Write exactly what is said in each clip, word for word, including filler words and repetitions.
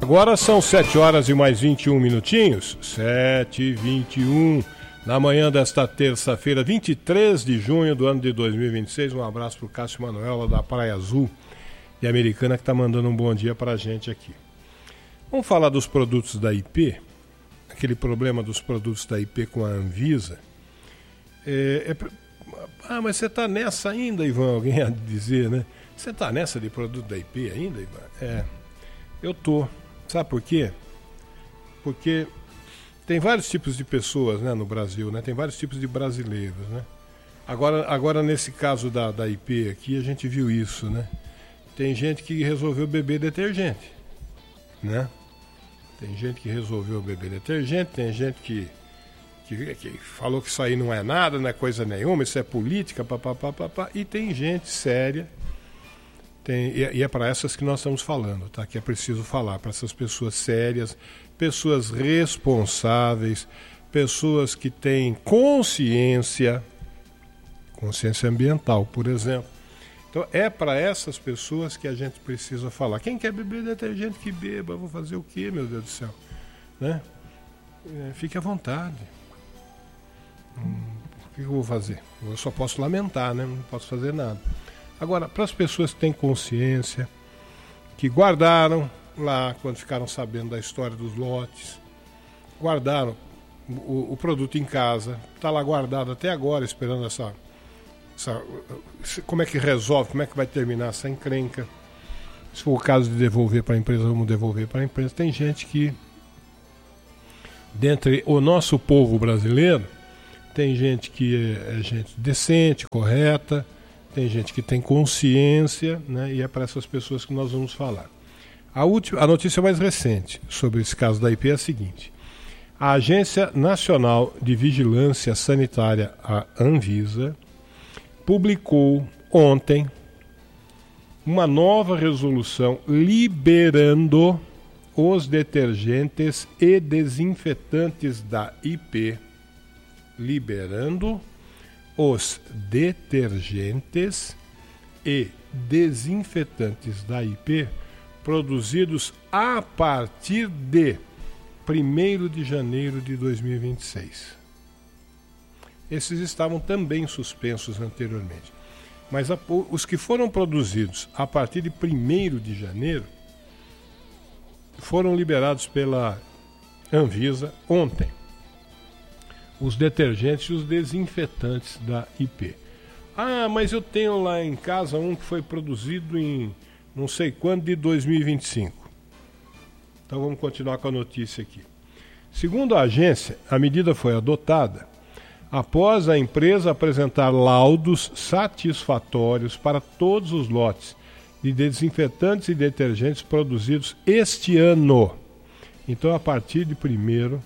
Agora são sete horas e mais vinte e um minutinhos, sete e vinte e um, na manhã desta terça-feira, vinte e três de junho do ano de dois mil e vinte e seis. Um abraço para o Cássio Manuela da Praia Azul e Americana, que está mandando um bom dia para a gente aqui. Vamos falar dos produtos da I P, aquele problema dos produtos da I P com a Anvisa. É, é, ah, mas você está nessa ainda, Ivan? Alguém ia dizer, né? Você está nessa de produto da I P ainda, Ivan? É, eu tô. Sabe por quê? Porque tem vários tipos de pessoas, né, no Brasil, né? Tem vários tipos de brasileiros, né? Agora, agora nesse caso da, da I P aqui, a gente viu isso, né? Tem gente que resolveu beber detergente, né? Tem gente que resolveu beber detergente, tem gente que, que, que falou que isso aí não é nada, não é coisa nenhuma, isso é política, papapá, papá, e tem gente séria. Tem, e é para essas que nós estamos falando, tá? Que é preciso falar, para essas pessoas sérias, pessoas responsáveis, pessoas que têm consciência, consciência ambiental, por exemplo. Então é para essas pessoas que a gente precisa falar. Quem quer beber detergente que beba, vou fazer o quê, meu Deus do céu? Né? É, fique à vontade. Hum, o que eu vou fazer? Eu só posso lamentar, né? Não posso fazer nada. Agora, para as pessoas que têm consciência, que guardaram lá, quando ficaram sabendo da história dos lotes, guardaram o, o produto em casa, está lá guardado até agora, esperando essa, essa... Como é que resolve, como é que vai terminar essa encrenca. Se for o caso de devolver para a empresa, vamos devolver para a empresa. Tem gente que, dentre o nosso povo brasileiro, tem gente que é, é gente decente, correta, tem gente que tem consciência, né, e é para essas pessoas que nós vamos falar. A, última, a notícia mais recente sobre esse caso da I P é a seguinte: a Agência Nacional de Vigilância Sanitária, a Anvisa, publicou ontem uma nova resolução liberando os detergentes e desinfetantes da I P, liberando os detergentes e desinfetantes da I P produzidos a partir de primeiro de janeiro de dois mil e vinte e seis. Esses estavam também suspensos anteriormente. Mas a, os que foram produzidos a partir de primeiro de janeiro foram liberados pela Anvisa ontem. Os detergentes e os desinfetantes da I P. Ah, mas eu tenho lá em casa um que foi produzido em não sei quando de dois mil e vinte e cinco. Então vamos continuar com a notícia aqui. Segundo a agência, a medida foi adotada após a empresa apresentar laudos satisfatórios para todos os lotes de desinfetantes e detergentes produzidos este ano. Então, a partir de primeiro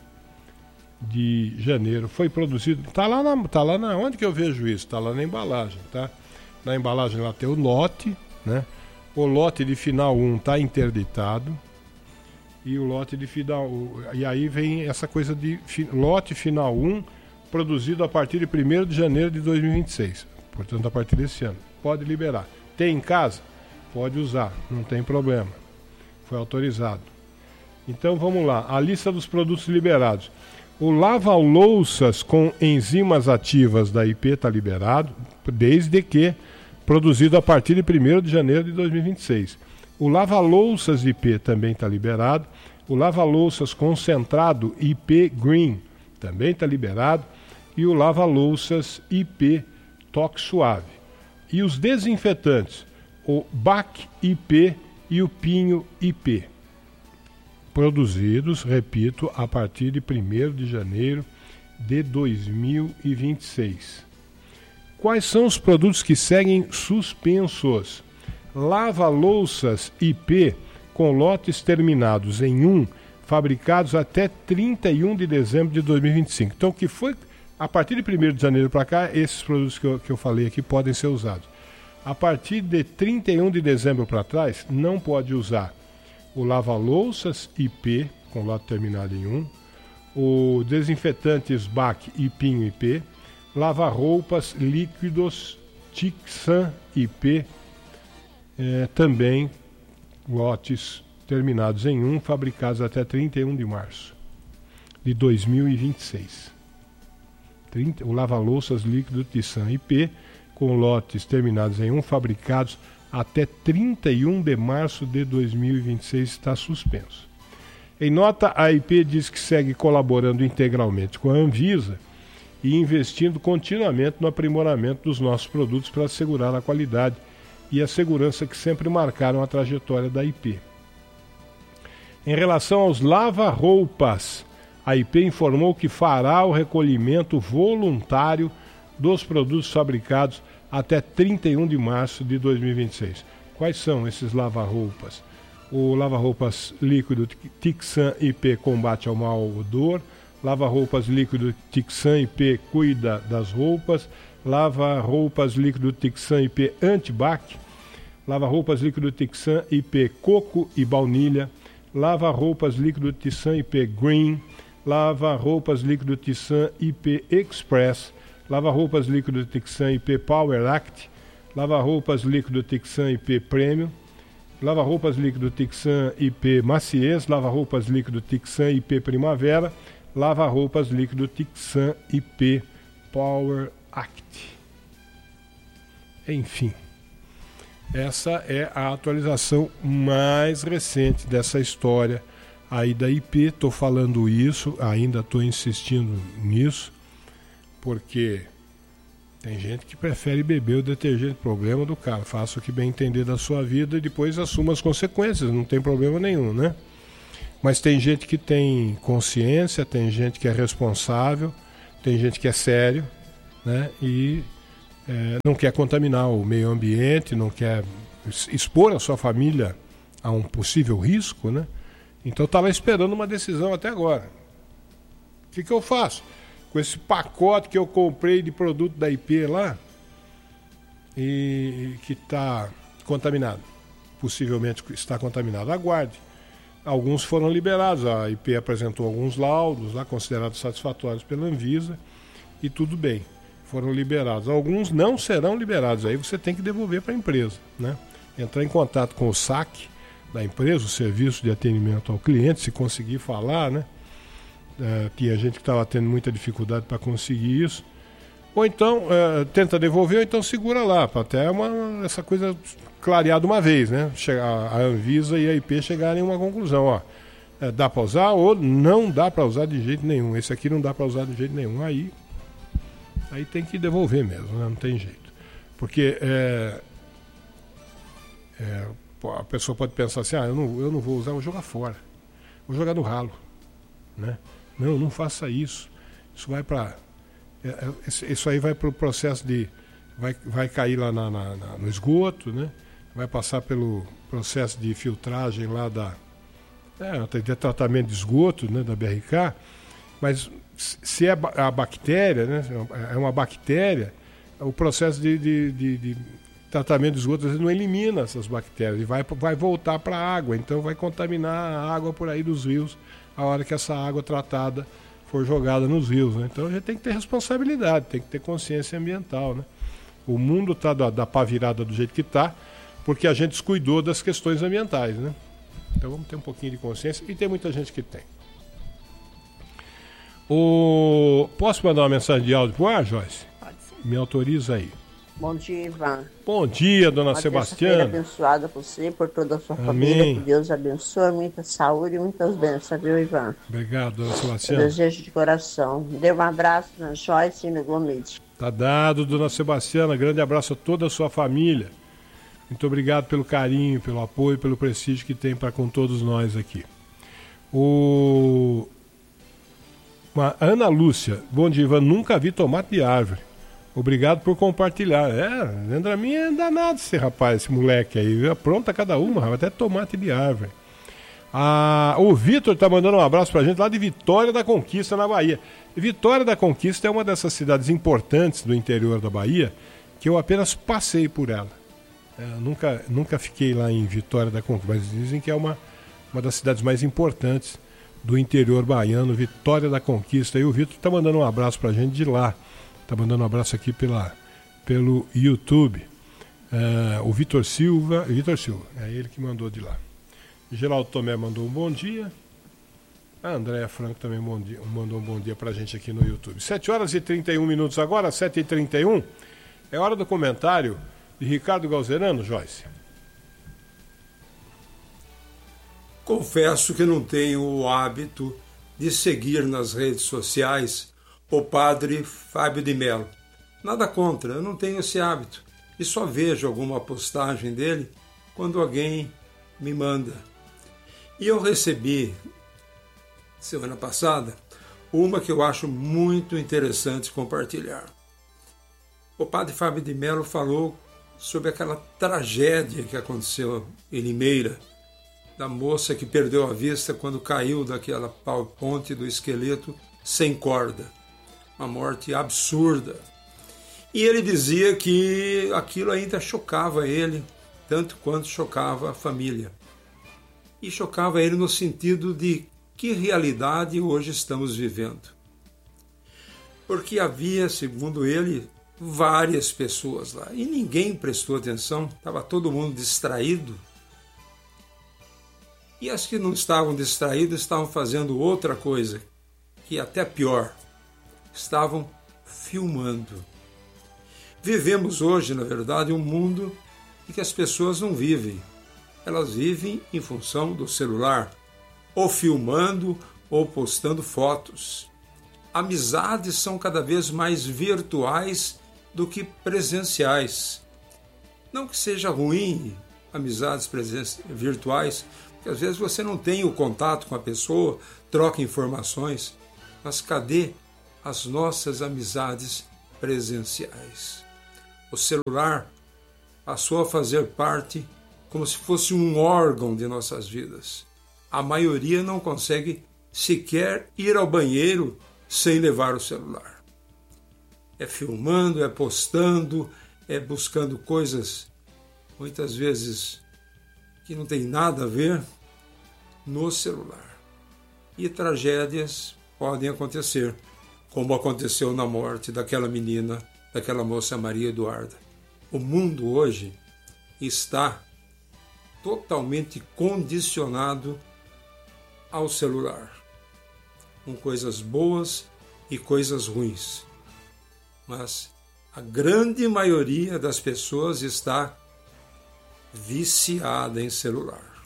de janeiro foi produzido, tá lá na, tá lá na, onde que eu vejo isso? Tá lá na embalagem, tá? Na embalagem lá tem o lote, né? O lote de final um tá interditado e o lote de final, e aí vem essa coisa de fi, lote final um produzido a partir de primeiro de janeiro de dois mil e vinte e seis, portanto a partir desse ano. Pode liberar. Tem em casa? Pode usar, não tem problema. Foi autorizado. Então vamos lá, a lista dos produtos liberados. O lava-louças com enzimas ativas da I P está liberado, desde que produzido a partir de primeiro de janeiro de dois mil e vinte e seis. O lava-louças I P também está liberado. O lava-louças concentrado I P Green também está liberado. E o lava-louças I P Toque Suave. E os desinfetantes, o B A C I P e o Pinho I P. Produzidos, repito, a partir de primeiro de janeiro de dois mil e vinte e seis. Quais são os produtos que seguem suspensos? Lava-louças I P com lotes terminados em um, fabricados até trinta e um de dezembro de dois mil e vinte e cinco. Então, que foi a partir de primeiro de janeiro para cá, esses produtos que eu, que eu falei aqui podem ser usados. A partir de trinta e um de dezembro para trás, não pode usar o lava-louças I P, com lote terminado em um, o desinfetantes B A C e Pinho I P, lava-roupas líquidos Tixan I P, é, também lotes terminados em um, fabricados até trinta e um de março de dois mil e vinte e seis. trinta, o lava-louças líquido Tissan I P, com lotes terminados em um, fabricados até trinta e um de março de dois mil e vinte e seis, está suspenso. Em nota, a I P diz que segue colaborando integralmente com a Anvisa e investindo continuamente no aprimoramento dos nossos produtos para assegurar a qualidade e a segurança que sempre marcaram a trajetória da I P. Em relação aos lava-roupas, a I P informou que fará o recolhimento voluntário dos produtos fabricados até trinta e um de março de dois mil e vinte e seis. Quais são esses lava-roupas? O lava-roupas líquido Tixan I P combate ao mau odor, lava-roupas líquido Tixan I P cuida das roupas, lava-roupas líquido Tixan I P antibac, lava-roupas líquido Tixan I P coco e baunilha, lava-roupas líquido Tixan I P green, lava-roupas líquido Tixan I P express, lava-roupas líquido Tixan I P Power Act, lava-roupas líquido Tixan I P Premium, lava-roupas líquido Tixan I P Maciez, lava-roupas líquido Tixan I P Primavera, lava-roupas líquido Tixan I P Power Act. Enfim, essa é a atualização mais recente dessa história aí da I P. Estou falando isso, ainda estou insistindo nisso, porque tem gente que prefere beber o detergente. Problema do cara, faça o que bem entender da sua vida e depois assuma as consequências, não tem problema nenhum, né? Mas tem gente que tem consciência, tem gente que é responsável, tem gente que é sério, né? E é, não quer contaminar o meio ambiente, não quer expor a sua família a um possível risco, né? Então está lá esperando uma decisão até agora. O que, que eu faço com esse pacote que eu comprei de produto da I P lá e que está contaminado? Possivelmente está contaminado. Aguarde. Alguns foram liberados. A I P apresentou alguns laudos lá considerados satisfatórios pela Anvisa e tudo bem. Foram liberados. Alguns não serão liberados. Aí você tem que devolver para a empresa, né? Entrar em contato com o S A C da empresa, o Serviço de Atendimento ao Cliente, se conseguir falar, né? Uh, tinha gente que estava tendo muita dificuldade para conseguir isso. Ou então uh, tenta devolver, ou então segura lá, para até uma, essa coisa clarear de uma vez, né? Chega, a Anvisa e a I P chegarem a uma conclusão, ó, uh, dá para usar ou não dá para usar de jeito nenhum. Esse aqui não dá para usar de jeito nenhum. Aí, aí tem que devolver mesmo, né? Não tem jeito. Porque é, é, a pessoa pode pensar assim, ah, eu não, eu não vou usar, vou jogar fora. Vou jogar no ralo, né? Não, não faça isso. Isso vai para. Isso aí vai para o processo de. Vai, vai cair lá na, na, na, no esgoto, né? Vai passar pelo processo de filtragem lá da. É, de tratamento de esgoto, né? Da B R K. Mas se é a bactéria, né? É uma bactéria, o processo de, de, de, de tratamento de esgoto às vezes não elimina essas bactérias e vai, vai voltar para a água. Então vai contaminar a água por aí dos rios a hora que essa água tratada for jogada nos rios, né? Então a gente tem que ter responsabilidade, tem que ter consciência ambiental, né? O mundo está da, da pá virada do jeito que está, porque a gente descuidou das questões ambientais, né? Então vamos ter um pouquinho de consciência, e tem muita gente que tem. O... Posso mandar uma mensagem de áudio pro ar, Joyce? Pode ser. Me autoriza aí. Bom dia, Ivan. Bom dia, dona Uma Sebastiana. abençoada por você, por toda a sua Amém. família. Que Deus abençoe, muita saúde e muitas bênçãos, viu, Ivan? Obrigado, dona Eu Sebastiana. desejo de coração. Dê um abraço na Joyce e no Gomide. Tá dado, dona Sebastiana. Grande abraço a toda a sua família. Muito obrigado pelo carinho, pelo apoio, pelo prestígio que tem para com todos nós aqui. O... Uma Ana Lúcia. Bom dia, Ivan. Nunca vi tomate de árvore. Obrigado por compartilhar. É, dentro da minha é danado esse rapaz, esse moleque aí. Pronta cada uma, até tomate de árvore. Ah, o Vitor tá mandando um abraço pra gente lá de Vitória da Conquista, na Bahia. Vitória da Conquista é uma dessas cidades importantes do interior da Bahia, que eu apenas passei por ela. É, nunca, nunca fiquei lá em Vitória da Conquista, mas dizem que é uma, uma das cidades mais importantes do interior baiano, Vitória da Conquista. E o Vitor tá mandando um abraço pra gente de lá. Tá mandando um abraço aqui pela, pelo YouTube. Uh, o Vitor Silva. Vitor Silva, é ele que mandou de lá. Geraldo Tomé mandou um bom dia. A Andréa Franco também mandou um bom dia pra gente aqui no YouTube. sete horas e trinta e um minutos agora, sete e trinta e um. É hora do comentário de Ricardo Galzerano, Joyce. Confesso que não tenho o hábito de seguir nas redes sociais o padre Fábio de Mello. Nada contra, eu não tenho esse hábito. E só vejo alguma postagem dele quando alguém me manda. E eu recebi, semana passada, uma que eu acho muito interessante compartilhar. O padre Fábio de Mello falou sobre aquela tragédia que aconteceu em Limeira, da moça que perdeu a vista quando caiu daquela ponte do esqueleto sem corda. Uma morte absurda. E ele dizia que aquilo ainda chocava ele, tanto quanto chocava a família. E chocava ele no sentido de que realidade hoje estamos vivendo. Porque havia, segundo ele, várias pessoas lá. E ninguém prestou atenção, estava todo mundo distraído. E as que não estavam distraídas estavam fazendo outra coisa, que é até pior. Estavam filmando. Vivemos hoje, na verdade, um mundo em que as pessoas não vivem. Elas vivem em função do celular, ou filmando, ou postando fotos. Amizades são cada vez mais virtuais do que presenciais. Não que seja ruim amizades virtuais, porque às vezes você não tem o contato com a pessoa, troca informações, mas cadê as nossas amizades presenciais? O celular passou a fazer parte como se fosse um órgão de nossas vidas. A maioria não consegue sequer ir ao banheiro sem levar o celular. É filmando, é postando, é buscando coisas, muitas vezes, que não tem nada a ver no celular. E tragédias podem acontecer, como aconteceu na morte daquela menina, daquela moça Maria Eduarda. O mundo hoje está totalmente condicionado ao celular, com coisas boas e coisas ruins. Mas a grande maioria das pessoas está viciada em celular.